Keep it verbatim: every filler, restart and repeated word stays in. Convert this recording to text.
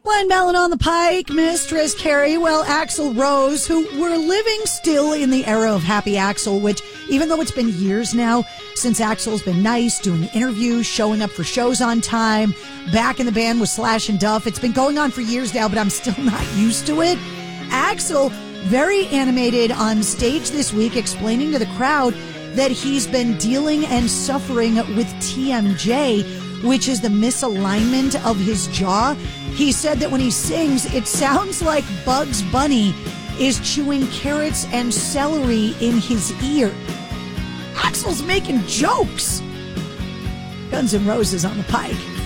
Glenn Mellon on the Pike, Mistress Carrie. Well, Axl Rose, who we're living still in the era of Happy Axl, which even though it's been years now since Axl's been nice, doing interviews, showing up for shows on time, back in the band with Slash and Duff. It's been going on for years now, but I'm still not used to it. Axl, very animated on stage this week, explaining to the crowd that he's been dealing and suffering with T M J, which is the misalignment of his jaw. He said that when he sings, it sounds like Bugs Bunny is chewing carrots and celery in his ear. Axl's making jokes. Guns N' Roses on the Pike.